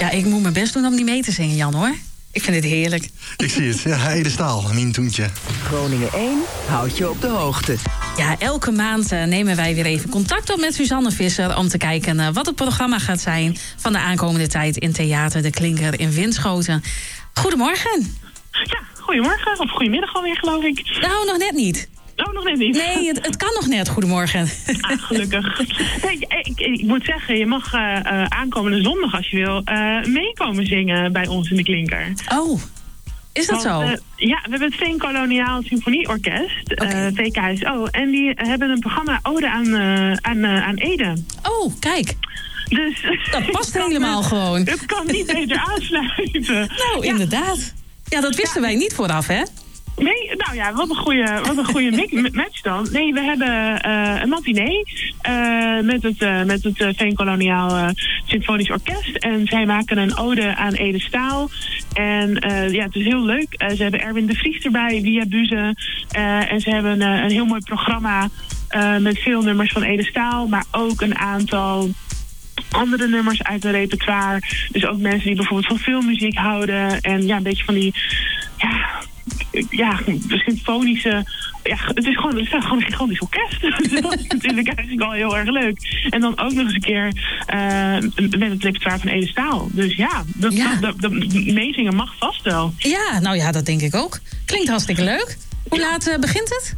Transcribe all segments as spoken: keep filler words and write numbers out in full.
Ja, ik moet mijn best doen om niet mee te zingen, Jan, hoor. Ik vind het heerlijk. Ik zie het. Ja, Ede Staal, Mien Toentje. Groningen één houdt je op de hoogte. Ja, elke maand uh, nemen wij weer even contact op met Suzanne Visser... om te kijken uh, wat het programma gaat zijn van de aankomende tijd... in Theater De Klinker in Winschoten. Goedemorgen. Ja, goedemorgen. Of goedemiddag alweer, geloof ik. Nou, nog net niet. Oh, nog net niet. Nee, het, het kan nog net. Goedemorgen. Ah, gelukkig. Nee, ik, ik, ik moet zeggen, je mag uh, uh, aankomende zondag, als je wil, uh, meekomen zingen bij ons in De Klinker. Oh, is dat Want, zo? Uh, ja, we hebben het Veenkoloniaal Symfonieorkest, okay. uh, V K S O. En die hebben een programma Ode aan, uh, aan, uh, aan Ede. Oh, kijk. Dus, dat past helemaal het, gewoon. Het kan niet beter aansluiten. Nou, ja. inderdaad. Ja, dat wisten ja. wij niet vooraf, hè? Nee, nou ja, wat een goede, wat een goede match dan. Nee, we hebben uh, een matinee uh, met het, uh, met het uh, Veenkoloniaal uh, Symfonisch Orkest. En zij maken een ode aan Ede Staal. En uh, ja, het is heel leuk. Uh, ze hebben Erwin de Vries erbij, Via Buze. Uh, en ze hebben uh, een heel mooi programma uh, met veel nummers van Ede Staal. Maar ook een aantal andere nummers uit het repertoire. Dus ook mensen die bijvoorbeeld van filmmuziek houden. En ja, een beetje van die... Ja, ja, symfonische... Ja, het is gewoon, het is gewoon een gigantisch orkest. Dus dat is natuurlijk eigenlijk al heel erg leuk. En dan ook nog eens een keer uh, met het repertoire van Ede Staal. Dus ja, dat, ja. dat, dat, dat meezingen mag vast wel. Ja, nou ja, dat denk ik ook. Klinkt hartstikke leuk. Hoe laat uh, begint het?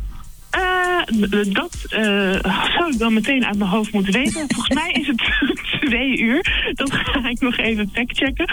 Uh, dat uh, zou ik dan meteen uit mijn hoofd moeten weten. Volgens mij is het twee uur. Dat ga ik nog even factchecken.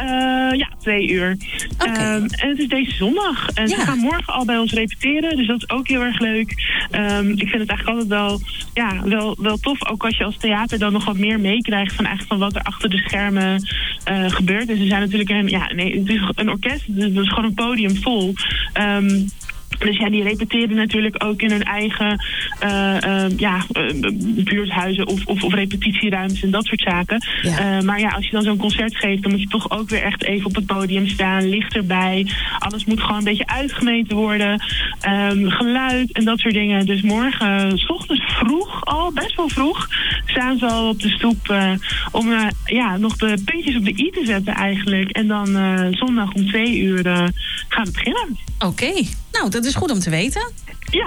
Uh, ja, twee uur. Okay. Um, en het is deze zondag. En ja. Ze gaan morgen al bij ons repeteren. Dus dat is ook heel erg leuk. Um, ik vind het eigenlijk altijd wel, ja, wel, wel tof. Ook als je als theater dan nog wat meer meekrijgt van, eigenlijk van wat er achter de schermen uh, gebeurt. En ze zijn natuurlijk een, ja, nee, het is een orkest. Het is gewoon een podium vol. Um, Dus ja, die repeteren natuurlijk ook in hun eigen uh, uh, ja, uh, buurthuizen of, of, of repetitieruimtes en dat soort zaken. Ja. Uh, maar ja, als je dan zo'n concert geeft, dan moet je toch ook weer echt even op het podium staan, licht erbij. Alles moet gewoon een beetje uitgemeten worden. Um, geluid en dat soort dingen. Dus morgen, 's ochtends vroeg al, best wel vroeg, staan ze al op de stoep uh, om uh, ja, nog de puntjes op de i te zetten eigenlijk. En dan uh, zondag om twee uur uh, gaan we beginnen. Oké. Okay. Nou, dat is goed om te weten. Ja.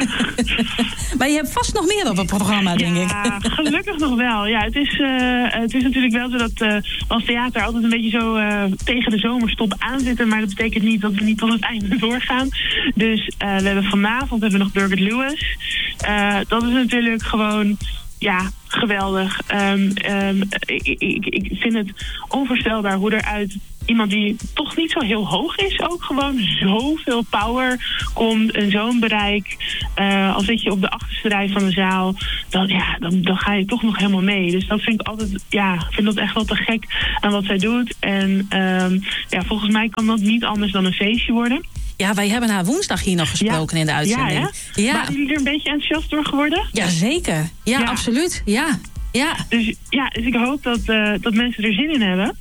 Maar je hebt vast nog meer op het programma, denk ja, ik. Ja, gelukkig nog wel. Ja, het is, uh, het is natuurlijk wel zo dat uh, we als theater altijd een beetje zo uh, tegen de zomerstop aanzitten. Maar dat betekent niet dat we niet tot het einde doorgaan. Dus uh, we hebben vanavond hebben we nog Birgit Lewis. Uh, dat is natuurlijk gewoon... Ja, geweldig. Um, um, ik, ik, ik vind het onvoorstelbaar hoe er uit iemand die toch niet zo heel hoog is, ook gewoon zoveel power komt en zo'n bereik. Uh, al zit je op de achterste rij van de zaal, dan, ja, dan, dan ga je toch nog helemaal mee. Dus dat vind ik altijd, ja, ik vind dat echt wel te gek aan wat zij doet. En um, ja, volgens mij kan dat niet anders dan een feestje worden. Ja, wij hebben haar woensdag hier nog gesproken ja. in de uitzending. Ja, ja. ja. Waren jullie er een beetje enthousiast door geworden? Jazeker. Ja, ja, absoluut. Ja. Ja. Dus, ja, dus ik hoop dat, uh, dat mensen er zin in hebben.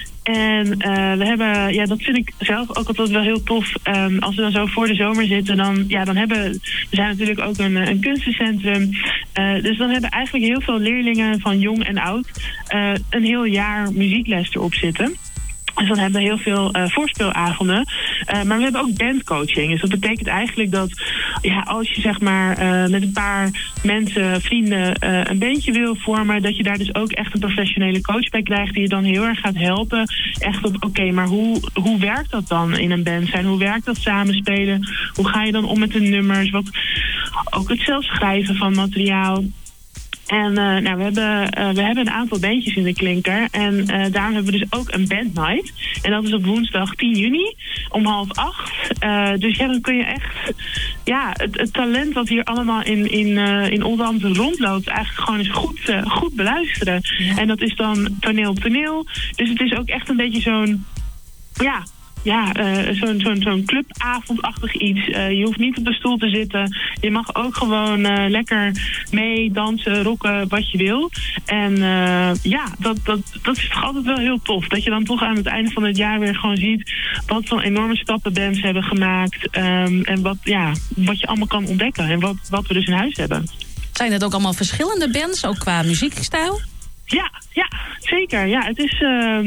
En uh, we hebben, ja, dat vind ik zelf ook altijd wel heel tof. Um, als we dan zo voor de zomer zitten, dan, ja, dan hebben we zijn natuurlijk ook een, een kunstencentrum. Uh, dus dan hebben eigenlijk heel veel leerlingen van jong en oud uh, een heel jaar muziekles erop zitten. Dus dan hebben we heel veel uh, voorspeelavonden. Uh, maar we hebben ook bandcoaching. Dus dat betekent eigenlijk dat ja, als je zeg maar uh, met een paar mensen, vrienden, uh, een bandje wil vormen, dat je daar dus ook echt een professionele coach bij krijgt die je dan heel erg gaat helpen. Echt op, oké, okay, maar hoe, hoe werkt dat dan in een band zijn? Hoe werkt dat samenspelen? Hoe ga je dan om met de nummers? Wat, ook het zelf schrijven van materiaal. En uh, nou, we, hebben, uh, we hebben een aantal bandjes in de Klinker. En uh, daarom hebben we dus ook een bandnight. En dat is op woensdag tien juni om half acht. Uh, dus ja, dan kun je echt ja, het, het talent wat hier allemaal in, in, uh, in Oldambt rondloopt eigenlijk gewoon eens goed, uh, goed beluisteren. Ja. En dat is dan toneel op toneel. Dus het is ook echt een beetje zo'n... ja. Ja, uh, zo'n zo'n zo'n clubavondachtig iets. Uh, je hoeft niet op de stoel te zitten. Je mag ook gewoon uh, lekker mee dansen, rocken, wat je wil. En uh, ja, dat, dat, dat is toch altijd wel heel tof. Dat je dan toch aan het einde van het jaar weer gewoon ziet wat voor enorme stappen bands hebben gemaakt. Um, en wat, ja, wat je allemaal kan ontdekken. En wat, wat we dus in huis hebben. Zijn het ook allemaal verschillende bands, ook qua muziekstijl? Ja, ja, zeker. Ja, het is uh,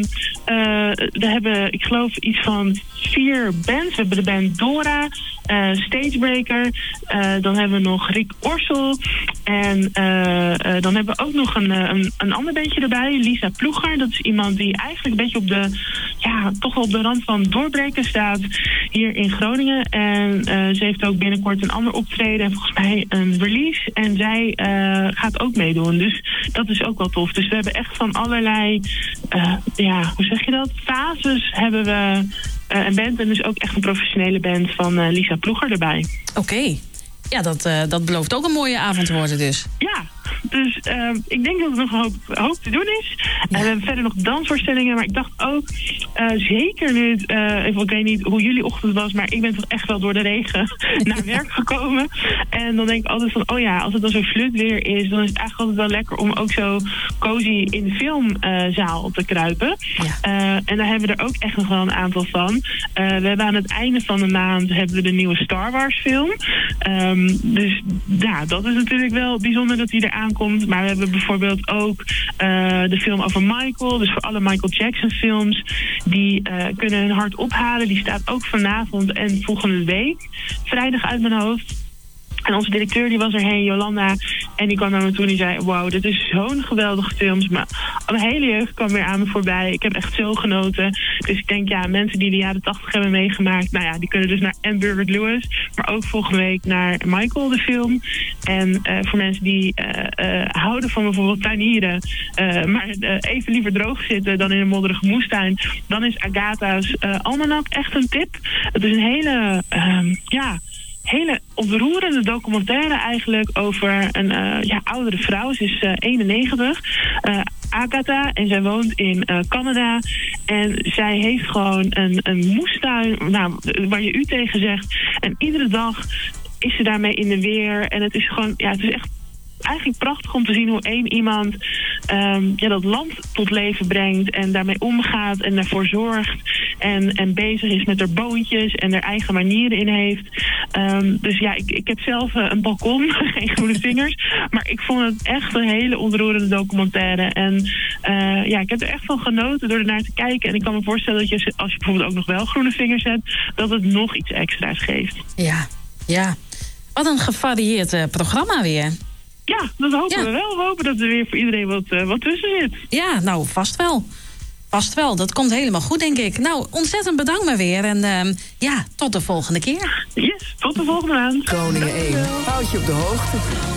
we hebben, ik geloof, iets van vier bands. We hebben de band Dora, uh, Stagebreaker. Uh, dan hebben we nog Rick Orsel. En uh, uh, dan hebben we ook nog een, een, een ander bandje erbij, Lisa Ploeger. Dat is iemand die eigenlijk een beetje op de, ja, toch wel op de rand van doorbreken staat hier in Groningen. En uh, ze heeft ook binnenkort een ander optreden en volgens mij een release. En zij uh, gaat ook meedoen. Dus dat is ook wel tof. Dus we hebben echt van allerlei, uh, ja, hoe zeg je dat? Fases hebben we uh, een band en dus ook echt een professionele band van uh, Lisa Ploeger erbij. Oké. Okay. Ja, dat, uh, dat belooft ook een mooie avond te worden dus. Ja, dus uh, ik denk dat er nog een hoop, hoop te doen is. Ja. Uh, we hebben verder nog dansvoorstellingen, maar ik dacht ook, uh, zeker nu, uh, ik weet niet hoe jullie ochtend was, maar ik ben toch echt wel door de regen naar werk gekomen. En dan denk ik altijd van, oh ja, als het dan zo flut weer is, dan is het eigenlijk altijd wel lekker om ook zo cozy in de filmzaal uh, te kruipen. Ja. Uh, en daar hebben we er ook echt nog wel een aantal van. Uh, we hebben aan het einde van de maand hebben we de nieuwe Star Wars film. Um, dus ja, dat is natuurlijk wel bijzonder dat die er aankomt. Maar we hebben bijvoorbeeld ook uh, de film over Michael. Dus voor alle Michael Jackson films. Die uh, kunnen hun hart ophalen. Die staat ook vanavond en volgende week. Vrijdag uit mijn hoofd. En onze directeur die was erheen, Jolanda. En die kwam naar me toe en die zei, wauw, dit is zo'n geweldige film. Maar een hele jeugd kwam weer aan me voorbij. Ik heb echt zo genoten. Dus ik denk, ja, mensen die de jaren tachtig hebben meegemaakt, nou ja, die kunnen dus naar en Burger Lewis. Maar ook volgende week naar Michael, de film. En uh, voor mensen die uh, uh, houden van bijvoorbeeld tuinieren, uh, maar uh, even liever droog zitten dan in een modderige moestuin, dan is Agatha's uh, Almanak echt een tip. Het is een hele, uh, ja... hele ontroerende documentaire eigenlijk over een uh, ja, oudere vrouw. Ze is uh, eenennegentig, uh, Agatha, en zij woont in uh, Canada. En zij heeft gewoon een, een moestuin, nou, waar je u tegen zegt. En iedere dag is ze daarmee in de weer. En het is gewoon, ja, het is echt eigenlijk prachtig om te zien hoe één iemand um, ja, dat land tot leven brengt en daarmee omgaat en daarvoor zorgt en, en bezig is met haar boontjes en haar eigen manieren in heeft. Um, dus ja, ik, ik heb zelf uh, een balkon, geen groene vingers, maar ik vond het echt een hele ontroerende documentaire. En uh, ja, ik heb er echt van genoten door ernaar te kijken. En ik kan me voorstellen dat je, als je bijvoorbeeld ook nog wel groene vingers hebt, dat het nog iets extra's geeft. Ja, ja. Wat een gevarieerd uh, programma weer. Ja, dat hopen ja. we wel. We hopen dat er weer voor iedereen wat, uh, wat tussen zit. Ja, nou, vast wel. Vast wel. Dat komt helemaal goed, denk ik. Nou, ontzettend bedankt maar weer. En uh, ja, tot de volgende keer. Yes, tot de volgende maand. Groningen één. Houd je op de hoogte.